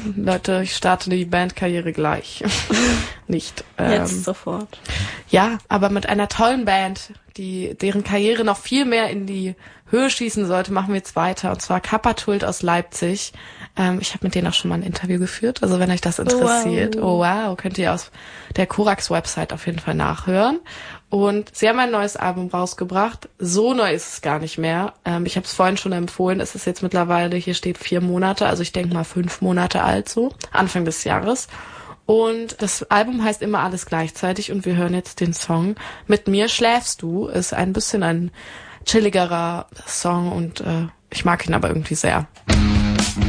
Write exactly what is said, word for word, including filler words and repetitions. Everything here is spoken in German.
Leute, ich starte die Bandkarriere gleich. Nicht. Ähm, Jetzt sofort. Ja, aber mit einer tollen Band, die deren Karriere noch viel mehr in die Höhe schießen sollte, machen wir jetzt weiter. Und zwar Kappatult aus Leipzig. Ähm, ich habe mit denen auch schon mal ein Interview geführt. Also wenn euch das interessiert, oh wow, oh, wow könnt ihr aus der Korax-Website auf jeden Fall nachhören. Und sie haben ein neues Album rausgebracht. So neu ist es gar nicht mehr. Ähm, ich habe es vorhin schon empfohlen. Es ist jetzt mittlerweile, hier steht vier Monate, also ich denke mal fünf Monate alt so, Anfang des Jahres. Und das Album heißt immer alles gleichzeitig und wir hören jetzt den Song Mit mir schläfst du. Ist ein bisschen ein chilligerer Song und äh, ich mag ihn aber irgendwie sehr.